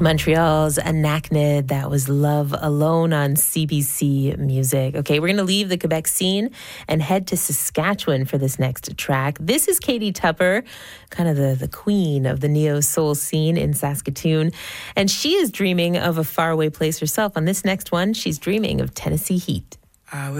Montreal's Anachnid. That was Love Alone on CBC Music. Okay, we're going to leave the Quebec scene and head to Saskatchewan for this next track. This is Katie Tupper, kind of the queen of the neo-soul scene in Saskatoon. And she is dreaming of a faraway place herself. On this next one, she's dreaming of Tennessee Heat.